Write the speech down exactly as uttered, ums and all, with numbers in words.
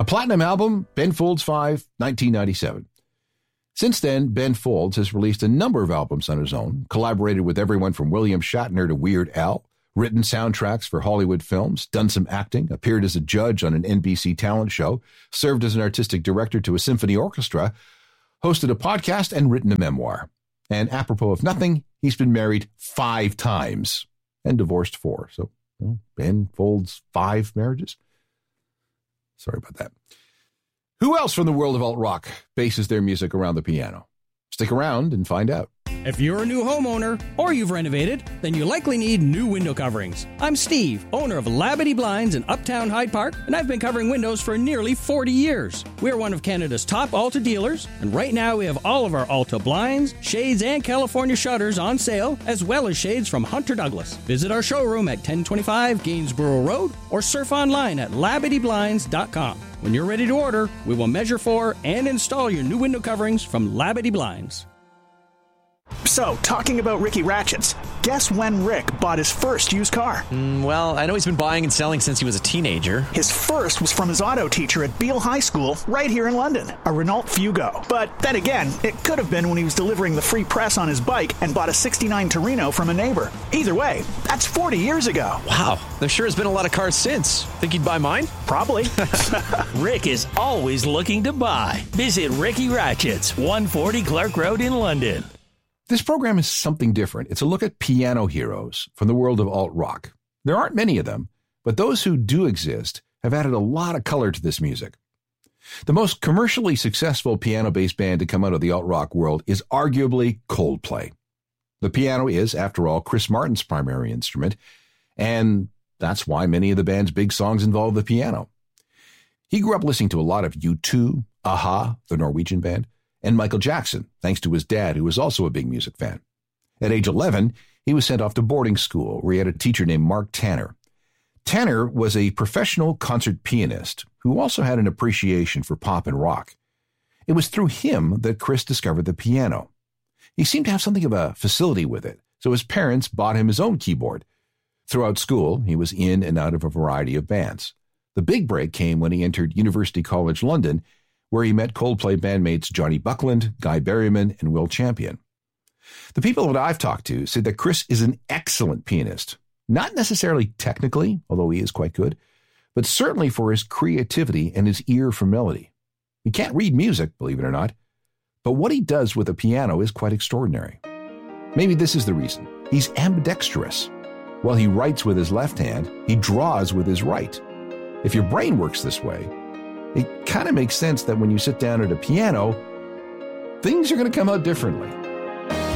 A platinum album, Ben Folds five, nineteen ninety-seven. Since then, Ben Folds has released a number of albums on his own, collaborated with everyone from William Shatner to Weird Al, written soundtracks for Hollywood films, done some acting, appeared as a judge on an N B C talent show, served as an artistic director to a symphony orchestra, hosted a podcast, and written a memoir. And apropos of nothing, he's been married five times and divorced four. So, you know, Ben Folds five marriages. Sorry about that. Who else from the world of alt-rock bases their music around the piano? Stick around and find out. If you're a new homeowner or you've renovated, then you likely need new window coverings. I'm Steve, owner of Labadee Blinds in Uptown Hyde Park, and I've been covering windows for nearly forty years. We're one of Canada's top Alta dealers, and right now we have all of our Alta blinds, shades, and California shutters on sale, as well as shades from Hunter Douglas. Visit our showroom at ten twenty-five Gainsborough Road or surf online at labadee blinds dot com. When you're ready to order, we will measure for and install your new window coverings from Labadee Blinds. So, talking about Ricky Ratchets, guess when Rick bought his first used car? Mm, well, I know he's been buying and selling since he was a teenager. His first was from his auto teacher at Beale High School, right here in London, a Renault Fugo. But then again, it could have been when he was delivering the free press on his bike and bought a sixty-nine Torino from a neighbor. Either way, that's forty years ago. Wow, there sure has been a lot of cars since. Think he'd buy mine? Probably. Rick is always looking to buy. Visit Ricky Ratchets, one forty Clark Road in London. This program is something different. It's a look at piano heroes from the world of alt-rock. There aren't many of them, but those who do exist have added a lot of color to this music. The most commercially successful piano-based band to come out of the alt-rock world is arguably Coldplay. The piano is, after all, Chris Martin's primary instrument, and that's why many of the band's big songs involve the piano. He grew up listening to a lot of U two, a-ha, the Norwegian band, and Michael Jackson, thanks to his dad, who was also a big music fan. At age eleven, he was sent off to boarding school, where he had a teacher named Mark Tanner. Tanner was a professional concert pianist who also had an appreciation for pop and rock. It was through him that Chris discovered the piano. He seemed to have something of a facility with it, so his parents bought him his own keyboard. Throughout school, he was in and out of a variety of bands. The big break came when he entered University College London, where he met Coldplay bandmates Johnny Buckland, Guy Berryman, and Will Champion. The people that I've talked to say that Chris is an excellent pianist, not necessarily technically, although he is quite good, but certainly for his creativity and his ear for melody. He can't read music, believe it or not, but what he does with a piano is quite extraordinary. Maybe this is the reason. He's ambidextrous. While he writes with his left hand, he draws with his right. If your brain works this way, it kind of makes sense that when you sit down at a piano, things are going to come out differently.